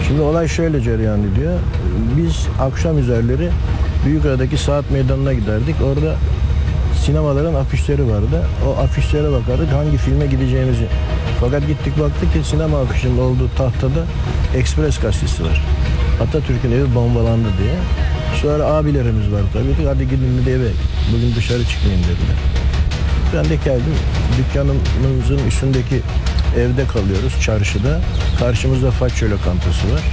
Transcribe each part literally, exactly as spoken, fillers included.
Şimdi olay şöyle cereyan ediyor. Biz akşam üzerleri Büyükada'daki Saat Meydanı'na giderdik. Orada sinemaların afişleri vardı. O afişlere bakardık hangi filme gideceğimizi. Fakat gittik baktık ki sinema afişinin olduğu tahtada Express gazetesi var. Atatürk'ün evi bombalandı diye. Sonra abilerimiz var tabii. Hadi gidin de eve. Bugün dışarı çıkmayın dediler. Ben de geldim. Dükkanımızın üstündeki evde kalıyoruz çarşıda. Karşımızda Faccio lokantası var.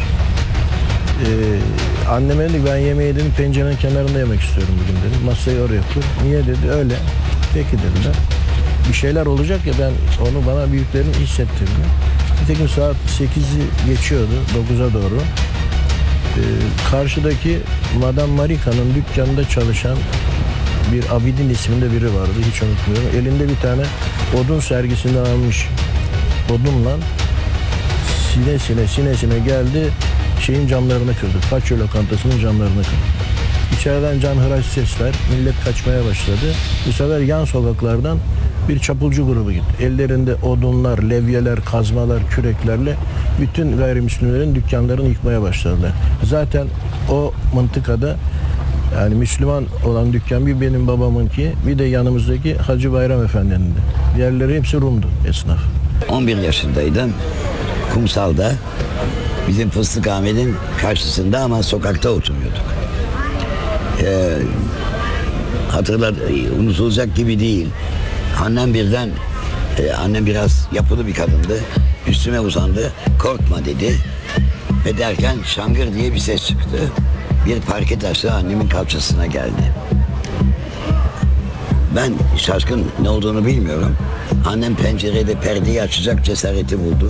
Ee, anneme dedik ben yemeği dedim pencerenin kenarında yemek istiyorum bugün dedim. Masayı oraya kur. Niye dedi öyle. Peki dediler. Bir şeyler olacak ya ben onu bana büyüklerim hissettirdi. Nitekim saat sekizi geçiyordu dokuza doğru. Ee, karşıdaki Madame Marika'nın dükkanında çalışan bir Abidin isminde biri vardı hiç unutmuyorum. Elinde bir tane odun sergisinden almış odunla sine sine sine sine geldi şeyin camlarını kırdı. Faccio lokantasının camlarını kırdı. İçeriden canhıraş sesler, millet kaçmaya başladı. Bu sefer yan sokaklardan bir çapulcu grubu gitti. Ellerinde odunlar, levyeler, kazmalar, küreklerle bütün gayrimüslimlerin dükkanlarını yıkmaya başladılar. Zaten o mıntıkada yani Müslüman olan dükkan bir benim babamınki, bir de yanımızdaki Hacı Bayram Efendi'nin de. Diğerleri hepsi Rum'du, esnaf. on bir yaşındaydım. Kumsal'da bizim Fıstık Ahmet'in karşısında ama sokakta oturuyorduk. Ee, hatırlar, unutulacak gibi değil. Annem birden, e, annem biraz yapılı bir kadındı. Üstüme uzandı, korkma dedi. Ve derken şangır diye bir ses çıktı. Bir parke taşı annemin kalçasına geldi. Ben şaşkın ne olduğunu bilmiyorum. Annem pencerede perdeyi açacak cesareti buldu.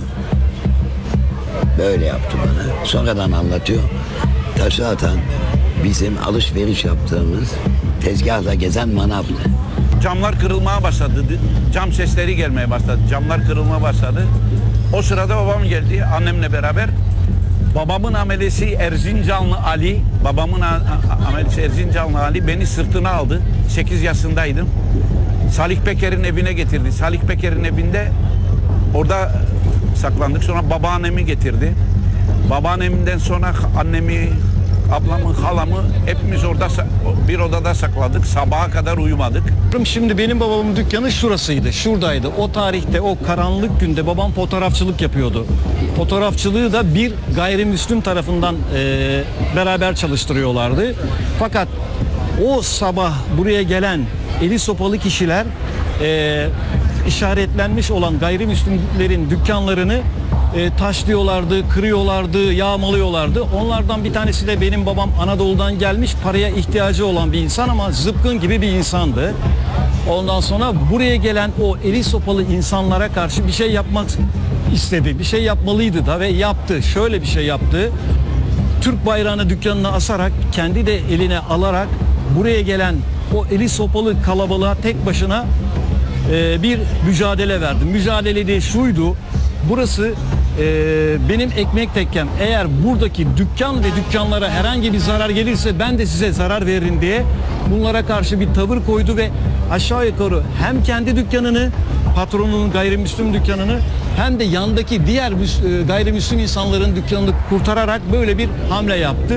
Böyle yaptı bana. Sonradan anlatıyor. Taşı atan bizim alışveriş yaptığımız tezgahla gezen manavdı. Camlar kırılmaya başladı. Cam sesleri gelmeye başladı. Camlar kırılmaya başladı. O sırada babam geldi annemle beraber. Babamın amelesi Erzincanlı Ali, babamın amelesi Erzincanlı Ali beni sırtına aldı. sekiz yaşındaydım. Salih Peker'in evine getirdi. Salih Peker'in evinde orada saklandık. Sonra babaannemi getirdi. Babaannemden sonra annemi, ablamı, halamı hepimiz orada bir odada sakladık. Sabaha kadar uyumadık. Şimdi benim babamın dükkanı şurasıydı, şuradaydı. O tarihte, o karanlık günde babam fotoğrafçılık yapıyordu. Fotoğrafçılığı da bir gayrimüslim tarafından e, beraber çalıştırıyorlardı. Fakat o sabah buraya gelen eli sopalı kişiler e, işaretlenmiş olan gayrimüslimlerin dükkanlarını E, taşlıyorlardı, kırıyorlardı, yağmalıyorlardı. Onlardan bir tanesi de benim babam Anadolu'dan gelmiş, paraya ihtiyacı olan bir insan ama zıpkın gibi bir insandı. Ondan sonra buraya gelen o eli sopalı insanlara karşı bir şey yapmak istedi. Bir şey yapmalıydı da ve yaptı. Şöyle bir şey yaptı. Türk bayrağını dükkanına asarak, kendi de eline alarak buraya gelen o eli sopalı kalabalığa tek başına e, bir mücadele verdi. Mücadele de şuydu. Burası e, benim ekmek tekkem. Eğer buradaki dükkan ve dükkanlara herhangi bir zarar gelirse ben de size zarar veririm diye bunlara karşı bir tavır koydu ve aşağı yukarı hem kendi dükkanını, patronunun gayrimüslim dükkanını hem de yandaki diğer e, gayrimüslim insanların dükkanını kurtararak böyle bir hamle yaptı.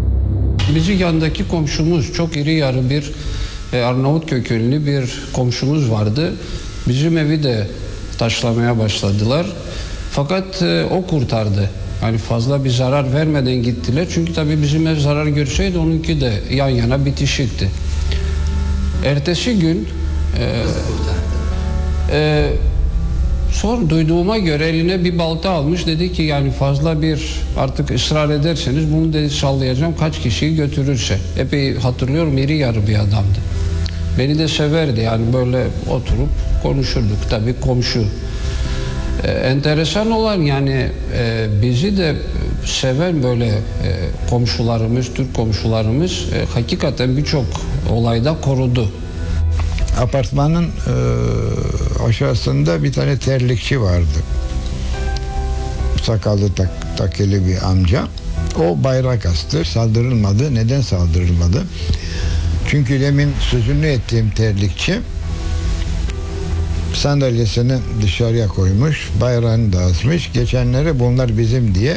Bizim yandaki komşumuz çok iri yarı bir e, Arnavut kökenli bir komşumuz vardı. Bizim evi de taşlamaya başladılar. Fakat e, o kurtardı. Yani fazla bir zarar vermeden gittiler. Çünkü tabii bizim ev zarar görseydi onunki de yan yana bitişikti. Ertesi gün e, e, son duyduğuma göre eline bir balta almış. Dedi ki yani fazla bir artık ısrar ederseniz bunu dedi sallayacağım kaç kişiyi götürürse. Epey hatırlıyorum iri yarı bir adamdı. Beni de severdi yani böyle oturup konuşurduk tabii komşu. Ee, enteresan olan yani e, bizi de seven böyle e, komşularımız, Türk komşularımız e, hakikaten birçok olayda korudu. Apartmanın e, aşağısında bir tane terlikçi vardı. Sakallı tak, takeli bir amca. O bayrak astı. Saldırılmadı. Neden saldırılmadı? Çünkü demin sözünü ettiğim terlikçi sandalyesini dışarıya koymuş, bayrağını dağıtmış. Geçenlere bunlar bizim diye